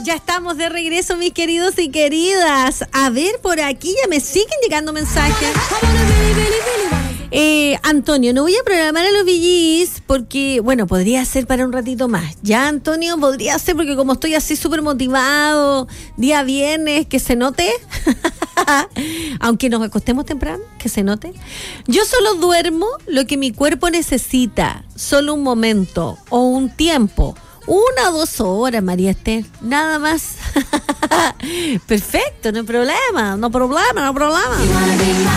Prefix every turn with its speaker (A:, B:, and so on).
A: Ya estamos de regreso, mis queridos y queridas. A ver, por aquí ya me siguen llegando mensajes. Antonio, no voy a programar a los VGs porque, bueno, podría ser para un ratito más. Ya, Antonio, podría ser porque como estoy así súper motivado, día viernes, que se note. Aunque nos acostemos temprano, que se note. Yo solo duermo lo que mi cuerpo necesita, solo un momento o un tiempo. 1 o 2 horas, María Esther, nada más. Perfecto, no hay problema.